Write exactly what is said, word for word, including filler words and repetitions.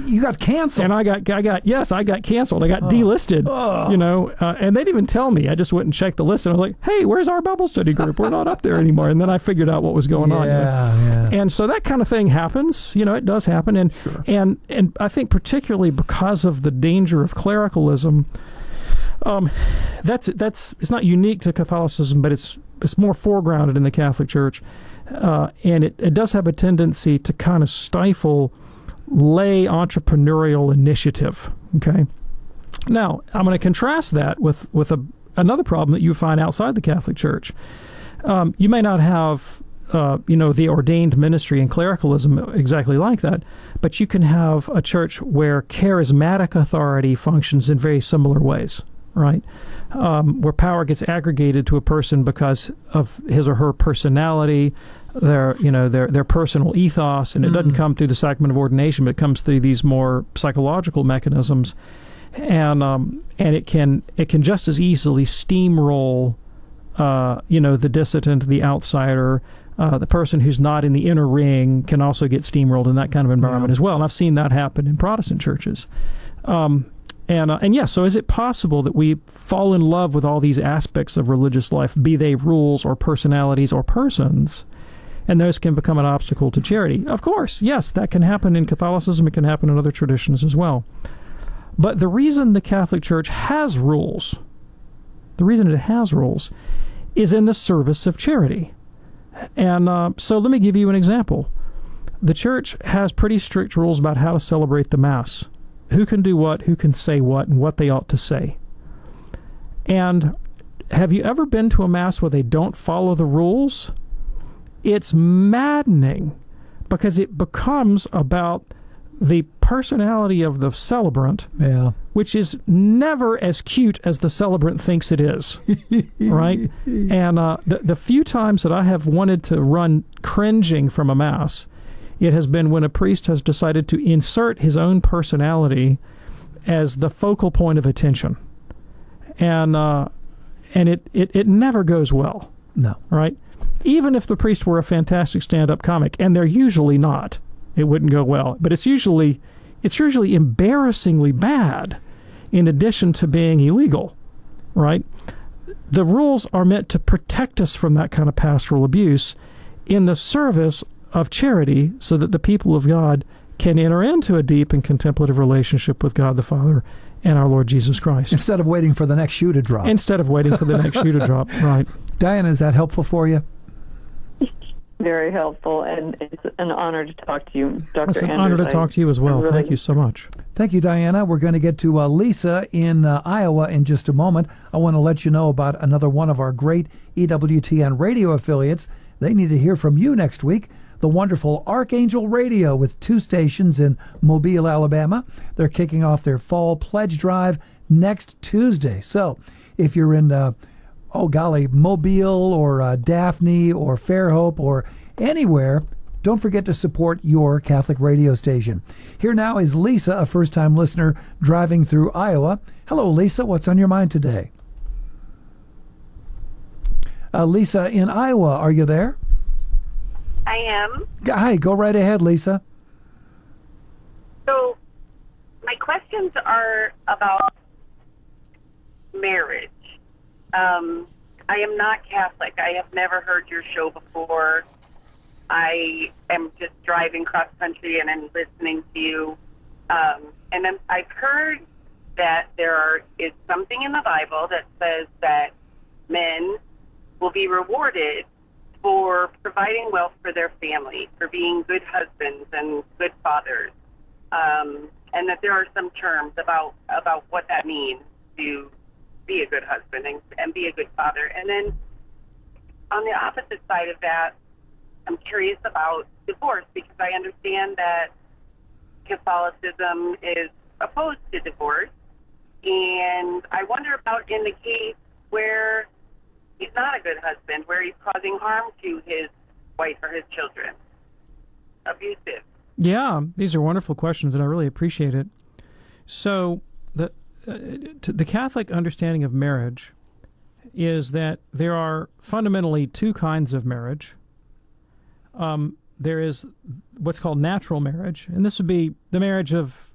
You got canceled. And I got, I got, yes, I got canceled. I got Oh. delisted, Oh. you know, uh, and they didn't even tell me. I just went and checked the list, and I was like, hey, where's our Bible study group? We're not up there anymore. And then I figured out what was going on. You know? Yeah, yeah. And so that kind of thing happens. You know, it does happen. And, Sure. and, and I think particularly because of the danger of clericalism, um, that's, that's, it's not unique to Catholicism, but it's, it's more foregrounded in the Catholic Church. Uh, and it, it does have a tendency to kind of stifle lay entrepreneurial initiative. Okay. Now, I'm going to contrast that with, with a, another problem that you find outside the Catholic Church. Um, you may not have, uh, you know, the ordained ministry and clericalism exactly like that, but you can have a church where charismatic authority functions in very similar ways, right? Um, where power gets aggregated to a person because of his or her personality, their, you know, their their personal ethos, and it doesn't come through the sacrament of ordination, but it comes through these more psychological mechanisms, and um, and it can it can just as easily steamroll, uh, you know, the dissident, the outsider, uh, the person who's not in the inner ring can also get steamrolled in that kind of environment Yeah. as well. And I've seen that happen in Protestant churches. Um, And uh, and yes, so is it possible that we fall in love with all these aspects of religious life, be they rules or personalities or persons, and those can become an obstacle to charity? Of course, yes, that can happen in Catholicism. It can happen in other traditions as well. But the reason the Catholic Church has rules, the reason it has rules, is in the service of charity. And uh, so let me give you an example. The Church has pretty strict rules about how to celebrate the Mass. Who can do what, who can say what, and what they ought to say. And have you ever been to a Mass where they don't follow the rules? It's maddening, because it becomes about the personality of the celebrant, Yeah. which is never as cute as the celebrant thinks it is, right? And uh, the, the few times that I have wanted to run cringing from a Mass, it has been when a priest has decided to insert his own personality as the focal point of attention. And uh, and it, it, it never goes well, No. right? Even if the priest were a fantastic stand-up comic, and they're usually not, it wouldn't go well. But it's usually it's usually embarrassingly bad, in addition to being illegal, right? The rules are meant to protect us from that kind of pastoral abuse in the service of charity, so that the people of God can enter into a deep and contemplative relationship with God the Father and our Lord Jesus Christ. Instead of waiting for the next shoe to drop. Instead of waiting for the next shoe to drop, right. Diana, is that helpful for you? Very helpful, and it's an honor to talk to you, Doctor It's an Andrews. honor to I- talk to you as well. I'm really- Thank you so much. Thank you, Diana. We're going to get to uh, Lisa in uh, Iowa in just a moment. I want to let you know about another one of our great E W T N radio affiliates. They need to hear from you next week. The wonderful Archangel Radio, with two stations in Mobile, Alabama. They're kicking off their fall pledge drive next Tuesday. So if you're in, uh, oh golly, Mobile or uh, Daphne or Fairhope or anywhere, don't forget to support your Catholic radio station. Here now is Lisa, a first-time listener driving through Iowa. Hello, Lisa. What's on your mind today? Uh, Lisa in Iowa, are you there? I am. Hi, go right ahead, Lisa. So, my questions are about marriage. Um, I am not Catholic. I have never heard your show before. I am just driving cross country and I'm listening to you. Um, and I'm, I've heard that there are, is something in the Bible that says that men will be rewarded for providing wealth for their family, for being good husbands and good fathers, um, and that there are some terms about about what that means to be a good husband and, and be a good father. And then on the opposite side of that, I'm curious about divorce, because I understand that Catholicism is opposed to divorce, and I wonder about in the case where he's not a good husband, where he's causing harm to his wife or his children. Abusive. Yeah, these are wonderful questions, and I really appreciate it. So the uh, t- the Catholic understanding of marriage is that there are fundamentally two kinds of marriage. Um, there is what's called natural marriage, and this would be the marriage of